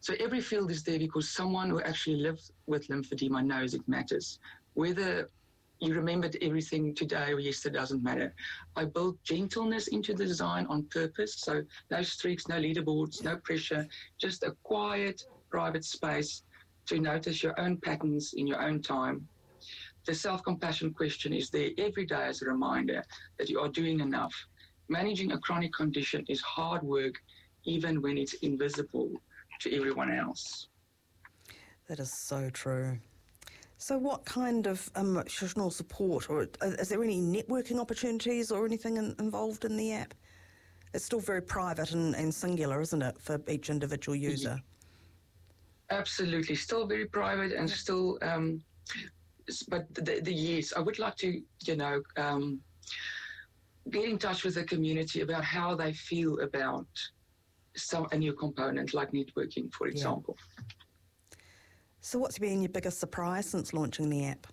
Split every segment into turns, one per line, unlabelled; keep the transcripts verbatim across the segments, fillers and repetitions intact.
So every field is there because someone who actually lived with lymphedema knows it matters. Whether you remembered everything today or yesterday doesn't matter. I built gentleness into the design on purpose. So no streaks, no leaderboards, no pressure, just a quiet, private space to notice your own patterns in your own time. The self-compassion question is there every day as a reminder that you are doing enough. Managing a chronic condition is hard work, even when it's invisible to everyone else.
That is so true. So what kind of emotional support, or is there any networking opportunities or anything in, involved in the app? It's still very private and, and singular, isn't it, for each individual user?
Absolutely. Still very private and still, um, but the, the yes, I would like to, you know, um, get in touch with the community about how they feel about some a new component like networking, for example.
Yeah. So what's been your biggest surprise since launching the app?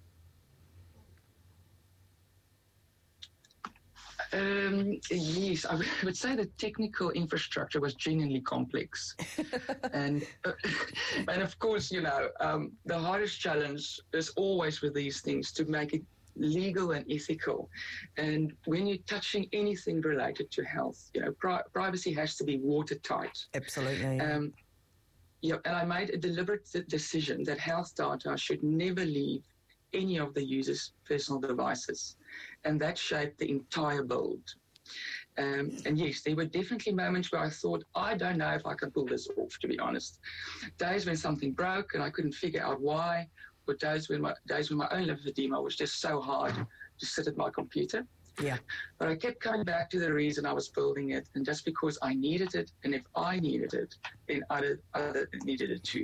Um, yes, I would say the technical infrastructure was genuinely complex. and uh, and of course, you know, um, the hardest challenge is always with these things to make it legal and ethical. And when you're touching anything related to health, you know, pri- privacy has to be watertight.
Absolutely.
Um, Yeah, and I made a deliberate decision that health data should never leave any of the user's personal devices, and that shaped the entire build. Um, and yes, there were definitely moments where I thought, I don't know if I can pull this off, to be honest. Days when something broke and I couldn't figure out why, or days when my, days when my own lymphedema was just so hard to sit at my computer.
Yeah.
But I kept coming back to the reason I was building it, and just because I needed it, and if I needed it, then other other needed it too.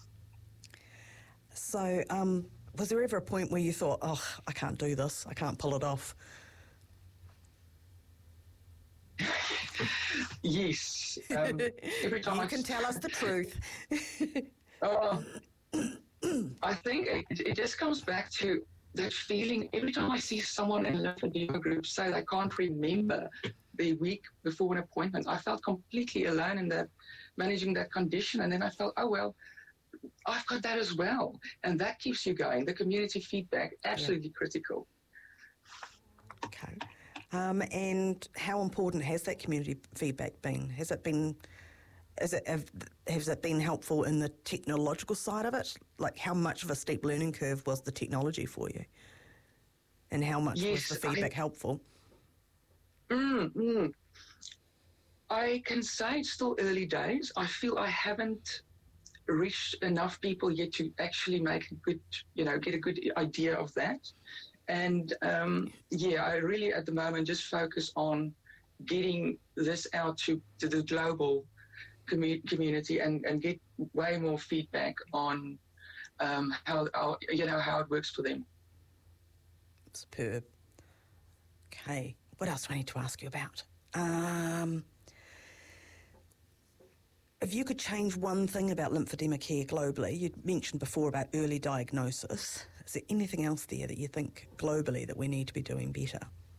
So, um, was there ever a point where you thought, "Oh, I can't do this. I can't pull it off"?
Yes. Um, every time
you
I
can tell us the truth.
uh, I think it, it just comes back to that feeling every time I see someone in a lymphedema group say they can't remember the week before an appointment. I felt completely alone in that, managing that condition. And then I felt, oh, well, I've got that as well. And that keeps you going. The community feedback, absolutely yeah. critical.
Okay. Um, and how important has that community feedback been? Has it been... Is it, have, has it been helpful in the technological side of it? Like, how much of a steep learning curve was the technology for you? And how much
yes,
was the feedback
I,
helpful?
Mm, mm. I can say it's still early days. I feel I haven't reached enough people yet to actually make a good, you know, get a good idea of that. And, um, yeah, I really, at the moment, just focus on getting this out to, to the global community and, and get way more feedback on um, how, how you know how it works for them.
Superb. Okay, what else do I need to ask you about? Um, if you could change one thing about lymphedema care globally, you mentioned before about early diagnosis. Is there anything else there that you think globally that we need to be doing better?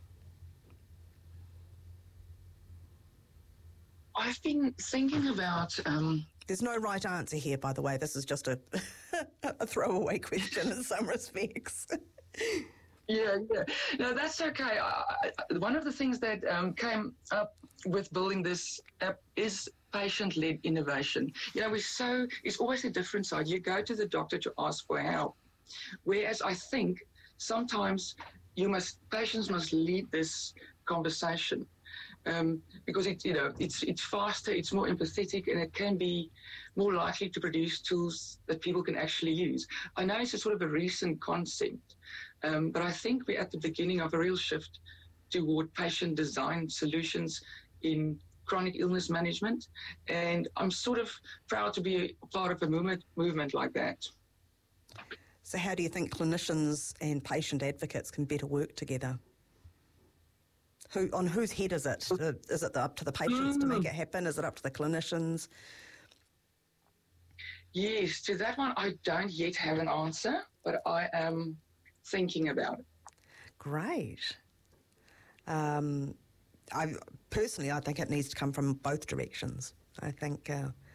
I've been thinking about... Um,
There's no right answer here, by the way. This is just a, a throwaway question in some respects.
yeah, yeah. No, that's okay. I, I, one of the things that um, came up with building this app is patient-led innovation. You know, we're so... It's always a different side. You go to the doctor to ask for help, whereas I think sometimes you must patients must lead this conversation. Um, because it, you know, it's it's faster, it's more empathetic, and it can be more likely to produce tools that people can actually use. I know it's a sort of a recent concept, um, but I think we're at the beginning of a real shift toward patient-designed solutions in chronic illness management, and I'm sort of proud to be a part of a movement movement like that.
So, how do you think clinicians and patient advocates can better work together? Who, on whose head is it? Is it up to the patients mm. to make it happen? Is it up to the clinicians?
Yes, to that one I don't yet have an answer, but I am thinking about it.
Great. Um, I personally, I think it needs to come from both directions. I think uh,